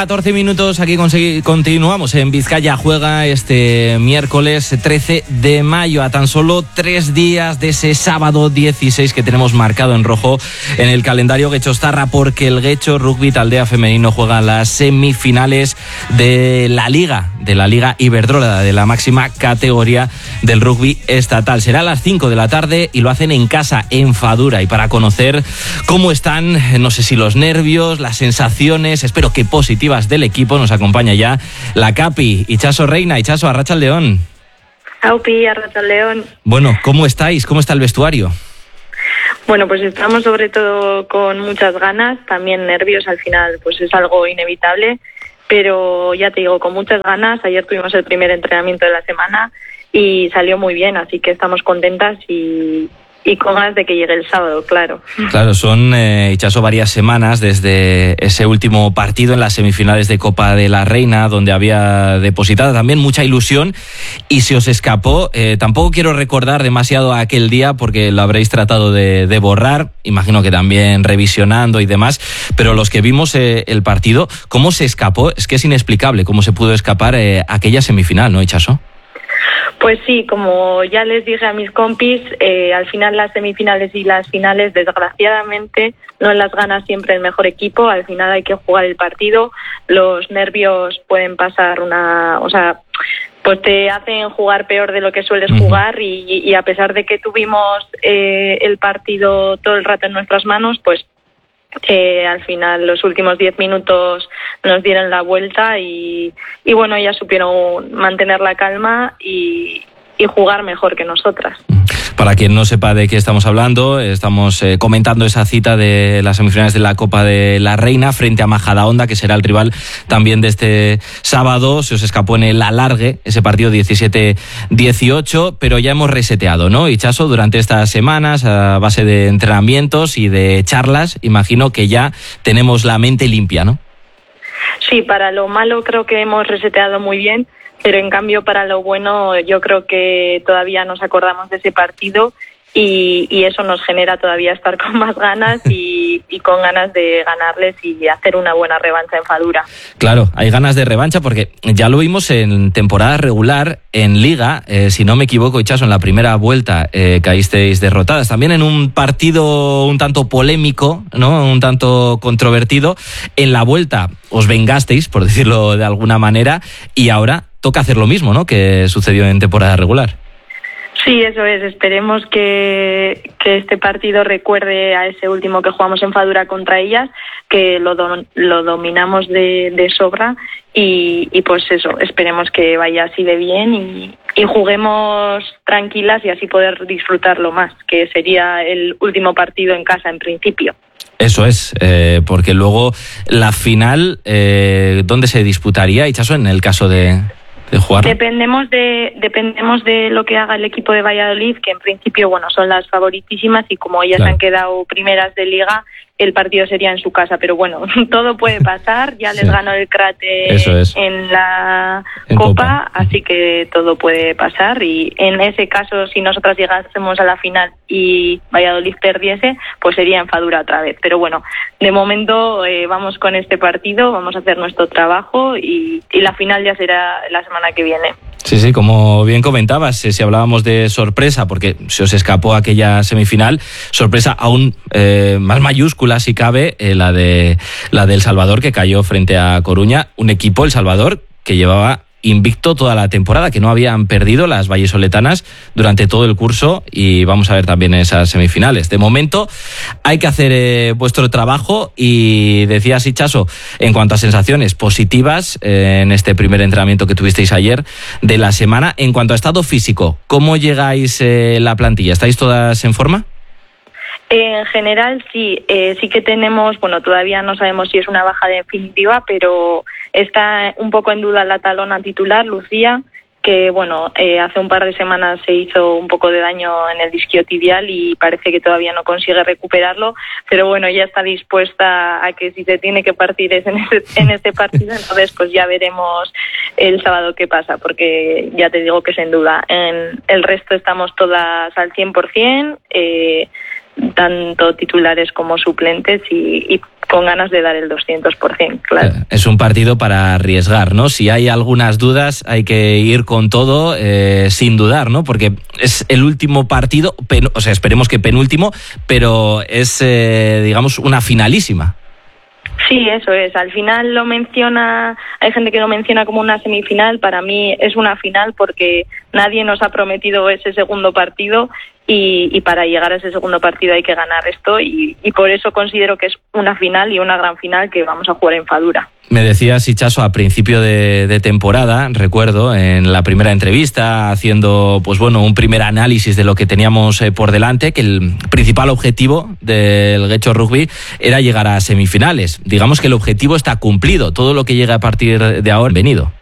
14 minutos, aquí continuamos en Vizcaya Juega este miércoles 13 de mayo, a tan solo 3 días de ese sábado 16 que tenemos marcado en rojo en el calendario guechostarra, porque el Guecho Rugby Taldea Femenino juega las semifinales de la Liga Iberdrola, de la máxima categoría del rugby estatal. Será a las 5 de la tarde y lo hacen en casa, en Fadura. Y para conocer cómo están, no sé si los nervios, las sensaciones, espero que positivas, del equipo, nos acompaña ya la capi, Itxaso Reina. Itxaso, arratsaldeon. Aupi, arratsaldeon. Bueno, ¿cómo estáis? ¿Cómo está el vestuario? Bueno, pues estamos sobre todo con muchas ganas, también nervios, al final pues es algo inevitable, pero ya te digo, con muchas ganas. Ayer tuvimos el primer entrenamiento de la semana y salió muy bien, así que estamos contentas y con ganas de que llegue el sábado, claro. Claro, son, Itxaso, varias semanas desde ese último partido en las semifinales de Copa de la Reina, donde había depositada también mucha ilusión y se os escapó. Tampoco quiero recordar demasiado aquel día porque lo habréis tratado de borrar, imagino que también revisionando y demás, pero los que vimos el partido, ¿cómo se escapó? Es que es inexplicable cómo se pudo escapar aquella semifinal, ¿no, Itxaso? Pues sí, como ya les dije a mis compis, al final las semifinales y las finales, desgraciadamente, no las gana siempre el mejor equipo. Al final hay que jugar el partido, los nervios pueden pasar pues te hacen jugar peor de lo que sueles jugar y a pesar de que tuvimos el partido todo el rato en nuestras manos, pues al final los últimos 10 minutos nos dieron la vuelta y bueno, ellas supieron mantener la calma y jugar mejor que nosotras. Para quien no sepa de qué estamos hablando, estamos comentando esa cita de las semifinales de la Copa de la Reina frente a Majadahonda, que será el rival también de este sábado. Se os escapó en el alargue ese partido 17-18, pero ya hemos reseteado, ¿no, Itxaso? Durante estas semanas, a base de entrenamientos y de charlas, imagino que ya tenemos la mente limpia, ¿no? Sí, para lo malo creo que hemos reseteado muy bien, pero en cambio para lo bueno yo creo que todavía nos acordamos de ese partido y eso nos genera todavía estar con más ganas y con ganas de ganarles y hacer una buena revancha en Fadura. Claro, hay ganas de revancha porque ya lo vimos en temporada regular, en Liga, si no me equivoco, Itxaso, en la primera vuelta caísteis derrotadas. También en un partido un tanto polémico, ¿no? Un tanto controvertido. En la vuelta os vengasteis, por decirlo de alguna manera, y ahora toca hacer lo mismo, ¿no?, que sucedió en temporada regular. Sí, eso es. Esperemos que este partido recuerde a ese último que jugamos en Fadura contra ellas, que lo dominamos de sobra y pues eso, esperemos que vaya así de bien y juguemos tranquilas y así poder disfrutarlo más, que sería el último partido en casa en principio. Eso es, porque luego la final, ¿dónde se disputaría, Itxaso, en el caso de jugar? Dependemos de lo que haga el equipo de Valladolid, que en principio son las favoritísimas y como ellas han quedado primeras de liga, el partido sería en su casa, pero bueno, todo puede pasar. Ya les ganó el Crate en la Copa, así que todo puede pasar y en ese caso, si nosotras llegásemos a la final y Valladolid perdiese, pues sería en Fadura otra vez. Pero bueno, de momento vamos con este partido, vamos a hacer nuestro trabajo y la final ya será la semana que viene. Sí, como bien comentabas, si hablábamos de sorpresa, porque se os escapó aquella semifinal, sorpresa aún más mayúscula, si cabe, la de El Salvador, que cayó frente a Coruña, un equipo, El Salvador, que llevaba invicto toda la temporada, que no habían perdido las vallesoletanas durante todo el curso, y vamos a ver también esas semifinales. De momento hay que hacer vuestro trabajo y decías, Itxaso, en cuanto a sensaciones positivas en este primer entrenamiento que tuvisteis ayer de la semana. En cuanto a estado físico, ¿cómo llegáis la plantilla? ¿Estáis todas en forma? En general sí que tenemos, todavía no sabemos si es una baja definitiva, pero está un poco en duda la talona titular, Lucía, que hace un par de semanas se hizo un poco de daño en el isquiotibial y parece que todavía no consigue recuperarlo, pero ya está dispuesta a que si se tiene que partir es en este partido, entonces pues ya veremos el sábado qué pasa, porque ya te digo que es en duda. En el resto estamos todas al 100%, tanto titulares como suplentes y con ganas de dar el 200%, claro. Es un partido para arriesgar, ¿no? Si hay algunas dudas hay que ir con todo sin dudar, ¿no? Porque es el último partido, o sea, esperemos que penúltimo, pero es, digamos, una finalísima. Sí, eso es. Al final hay gente que lo menciona como una semifinal. Para mí es una final porque nadie nos ha prometido ese segundo partido y para llegar a ese segundo partido hay que ganar esto y por eso considero que es una final y una gran final que vamos a jugar en Fadura. Me decías, Itxaso, a principio de temporada, recuerdo, en la primera entrevista, haciendo pues bueno, un primer análisis de lo que teníamos por delante, que el principal objetivo del Getxo Rugby era llegar a semifinales. Digamos que el objetivo está cumplido. Todo lo que llega a partir de ahora, venido.